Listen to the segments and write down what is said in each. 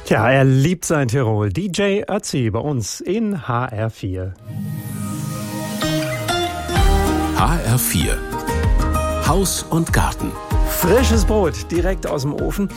Ja, er liebt sein Tirol. DJ Ötzi bei uns in HR4. HR4 Haus und Garten. Frisches Brot direkt aus dem Ofen.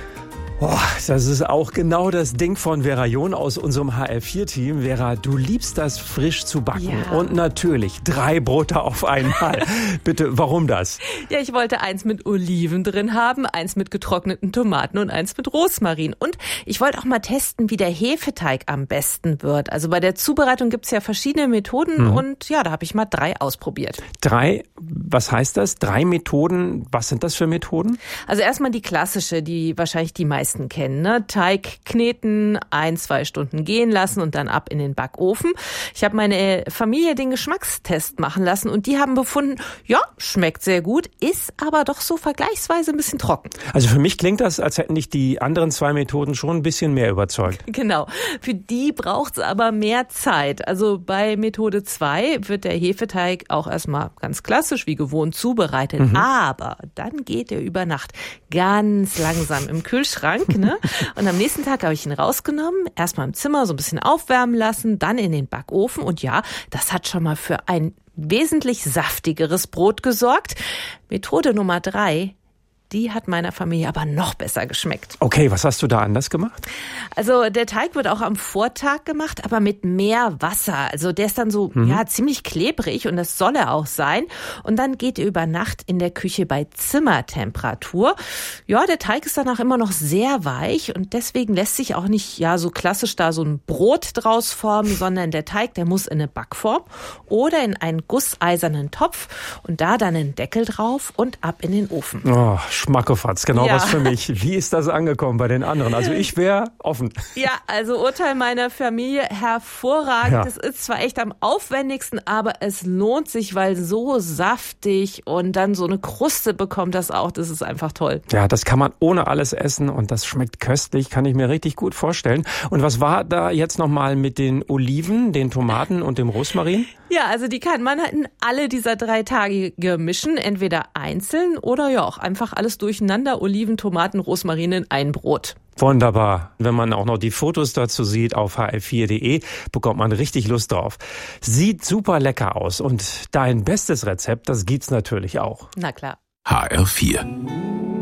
Oh, das ist auch genau das Ding von Vera John aus unserem HR4-Team. Vera, du liebst das, frisch zu backen. Ja. Und natürlich 3 Brote auf einmal. Bitte, warum das? Ja, ich wollte eins mit Oliven drin haben, eins mit getrockneten Tomaten und eins mit Rosmarin. Und ich wollte auch mal testen, wie der Hefeteig am besten wird. Also bei der Zubereitung gibt's ja verschiedene Methoden und ja, da habe ich mal 3 ausprobiert. 3? Was heißt das? 3 Methoden? Was sind das für Methoden? Also erstmal die klassische, die wahrscheinlich die meisten kennen, ne? Teig kneten, 1-2 Stunden gehen lassen und dann ab in den Backofen. Ich habe meine Familie den Geschmackstest machen lassen und die haben befunden, ja, schmeckt sehr gut, ist aber doch so vergleichsweise ein bisschen trocken. Also für mich klingt das, als hätten dich die anderen 2 Methoden schon ein bisschen mehr überzeugt. Genau, für die braucht's aber mehr Zeit. Also bei Methode 2 wird der Hefeteig auch erstmal ganz klassisch wie gewohnt zubereitet, aber dann geht er über Nacht ganz langsam im Kühlschrank. Ne? Und am nächsten Tag habe ich ihn rausgenommen, erstmal im Zimmer so ein bisschen aufwärmen lassen, dann in den Backofen und ja, das hat schon mal für ein wesentlich saftigeres Brot gesorgt. Methode Nummer 3, die hat meiner Familie aber noch besser geschmeckt. Okay, was hast du da anders gemacht? Also der Teig wird auch am Vortag gemacht, aber mit mehr Wasser. Also der ist dann so ziemlich klebrig und das soll er auch sein. Und dann geht er über Nacht in der Küche bei Zimmertemperatur. Ja, der Teig ist danach immer noch sehr weich und deswegen lässt sich auch nicht so klassisch da so ein Brot draus formen, sondern der Teig, der muss in eine Backform oder in einen gusseisernen Topf und da dann einen Deckel drauf und ab in den Ofen. Oh, Schmackofatz, genau was für mich. Wie ist das angekommen bei den anderen? Also ich wäre offen. Ja, also Urteil meiner Familie, hervorragend. Ja. Das ist zwar echt am aufwendigsten, aber es lohnt sich, weil so saftig und dann so eine Kruste bekommt das auch. Das ist einfach toll. Ja, das kann man ohne alles essen und das schmeckt köstlich, kann ich mir richtig gut vorstellen. Und was war da jetzt nochmal mit den Oliven, den Tomaten und dem Rosmarin? Ja, also die kann man halt in alle dieser 3 Tage mischen, entweder einzeln oder ja auch einfach alles durcheinander, Oliven, Tomaten, Rosmarin in ein Brot. Wunderbar. Wenn man auch noch die Fotos dazu sieht auf hr4.de, bekommt man richtig Lust drauf. Sieht super lecker aus und dein bestes Rezept, das gibt's natürlich auch. Na klar. HR4